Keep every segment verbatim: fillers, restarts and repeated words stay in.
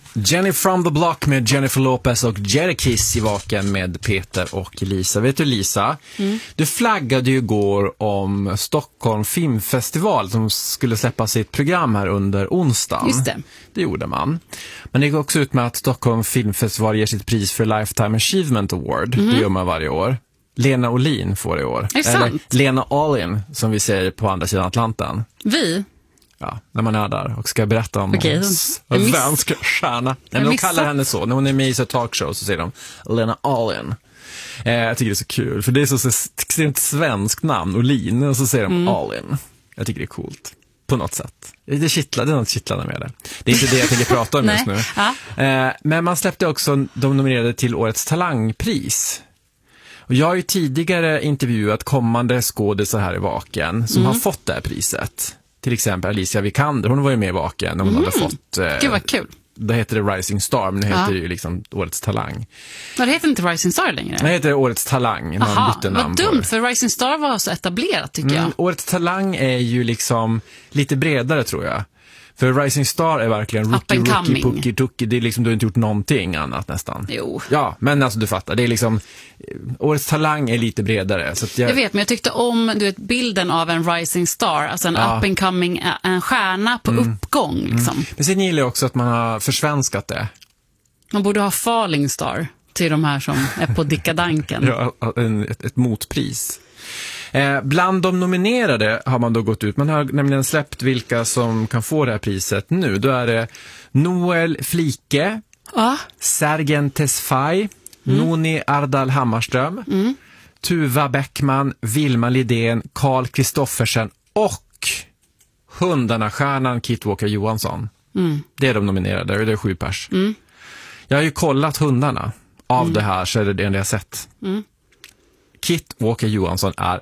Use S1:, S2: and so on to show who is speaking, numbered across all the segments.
S1: Jenny from the Block med Jennifer Lopez och Jerry Kiss i Vaken med Peter och Lisa. Vet du Lisa, mm. du flaggade ju igår om Stockholm Filmfestival som skulle släppa sitt program här under onsdagen.
S2: Just det.
S1: Det gjorde man. Men det gick också ut med att Stockholm Filmfestival ger sitt pris för Lifetime Achievement Award. Mm. Det gör man varje år. Lena Olin får det i år.
S2: Är det sant?
S1: Eller Lena Olin, som vi säger på andra sidan Atlanten.
S2: Vi?
S1: Ja, när man är där och ska berätta om
S2: okay,
S1: hennes svenska stjärna. Nej, de kallar henne så. När hon är med i så talkshow så säger de Lena Olin. Eh, jag tycker det är så kul, för det är så, så extremt svenskt namn, Olin, och så säger de mm. Olin. Jag tycker det är coolt. På något sätt. Det kittlar, det är något kittlande med det. Det är inte det jag tänker prata om just nu. Ja. Eh, men man släppte också de nominerade till Årets talangpris. Och jag har ju tidigare intervjuat kommande skådespelare här i Vaken som mm. har fått det här priset. Till exempel Alicia Vikander, hon var ju med i Vaken och hon mm. hade fått... Eh,
S2: Gud vad kul.
S1: Det heter det Rising Star, men det heter ja. ju liksom Årets talang.
S2: Men det heter inte Rising Star längre?
S1: Det heter Årets talang.
S2: Aha, vad dumt, för Rising Star var så etablerat tycker mm, jag.
S1: Årets talang är ju liksom lite bredare tror jag. För Rising Star är verkligen rookie, rookie, pucky, tucky. Det är liksom, du har inte gjort någonting annat nästan.
S2: Jo.
S1: Ja, men alltså du fattar. Det är liksom, Årets talang är lite bredare. Så att jag...
S2: jag vet, men jag tyckte om du vet, bilden av en Rising Star. Alltså en ja. up and coming, en stjärna på mm. uppgång liksom. Mm.
S1: Men sen gillar jag också att man har försvenskat det.
S2: Man borde ha Falling Star till de här som är på dikadanken.
S1: Ja, en, ett, ett motpris. Eh, bland de nominerade har man då gått ut. Man har nämligen släppt vilka som kan få det här priset nu. Då är det Noel Flike, ah. Sergen Tesfaye, mm. Noni Ardal Hammarström, mm. Tuva Bäckman, Vilma Lidén, Carl Kristoffersen och Hundarna-stjärnan Kit Walker Johansson. Mm. Det är de nominerade, det är sju pers. Mm. Jag har ju kollat Hundarna. Av mm. det här så är det det enda jag sett. Mm. Kit Walker Johansson är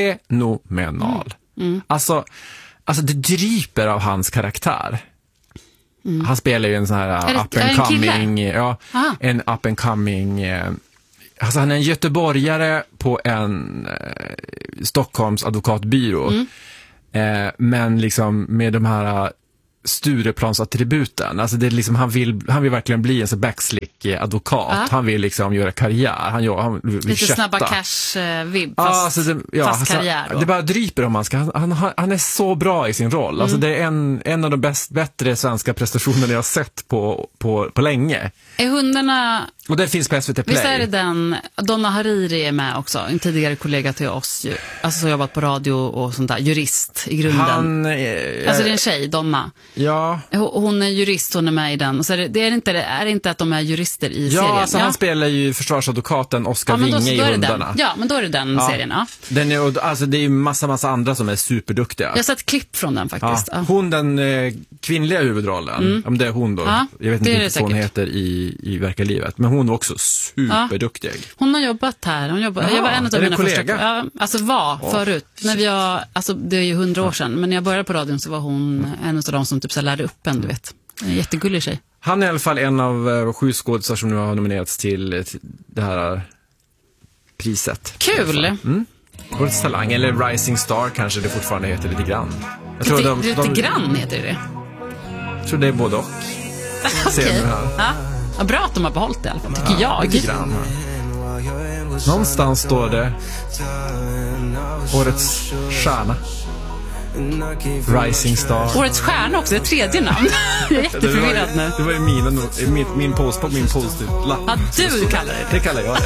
S1: fenomenal. Mm. Mm. Alltså, alltså det dryper av hans karaktär. Mm. Han spelar ju en sån här
S2: det,
S1: up and coming, ja, en up and coming. Eh, alltså han är en göteborgare på en eh, Stockholms advokatbyrå. Mm. Eh, men liksom med de här Stureplansattributen. Alltså det är liksom, han vill han vill verkligen bli en så backslick advokat. Ja. Han vill liksom göra karriär. Han, han vill
S2: lite
S1: kötta.
S2: Snabba cash-vibb
S1: ja,
S2: fast,
S1: alltså det, ja,
S2: fast
S1: alltså,
S2: karriär. Då.
S1: Det bara dryper om han ska. Han, han, han är så bra i sin roll. Mm. Alltså det är en, en av de bäst, bättre svenska prestationerna jag har sett på, på, på länge.
S2: Är Hundarna...
S1: Och det finns på S V T Play.
S2: Visst är det den, Donna Hariri är med också, en tidigare kollega till oss, alltså som jobbat på radio och sånt där, jurist i grunden. Han, eh, alltså det är en tjej, Donna.
S1: Ja.
S2: Hon är jurist, hon är med i den. Så är det, det är inte, är det inte att de är jurister i
S1: ja,
S2: serien?
S1: Alltså ja, han spelar ju försvarsadvokaten Oskar
S2: ja,
S1: Winge i Hundarna.
S2: Den. Ja, men då är det den ja. serien, ja.
S1: Den är, alltså det är ju massa, massa andra som är superduktiga.
S2: Jag har sett klipp från den faktiskt.
S1: Ja. Hon, den eh, kvinnliga huvudrollen, mm. om det är hon då.
S2: Ja,
S1: jag vet inte vad hon heter i, i verkliga livet. Men hon är också superduktig. Ja.
S2: Hon har jobbat här. Hon jobbar,
S1: Jaha,
S2: jag var en av mina
S1: kollega?
S2: första... Ja, alltså var oh. förut. När vi har, alltså, det är ju hundra år sedan. Men när jag började på radion så var hon en av de som typ så lärde upp en, du vet. En jättegullig tjej.
S1: Han är i alla fall en av uh, sju skådespelare som nu har nominerats till, till det här priset.
S2: Kul!
S1: Mm. Årets talang, eller Rising Star kanske det fortfarande heter lite grann. Jag
S2: tror lite,
S1: de,
S2: lite
S1: de,
S2: grann heter det.
S1: Jag tror det är både och.
S2: Okej. Ja. Ja, bra att de har behållit det i alla fall, tycker
S1: ja,
S2: jag.
S1: Lite grann. Någonstans står det Årets stjärna. Rising Star.
S2: Årets stjärna också, det är tredje namn. Jag är jätteförvirrad nu.
S1: Det var ju min, min, min post på min post-it-lapp.
S2: Ja, du kallar det.
S1: Det kallar jag det.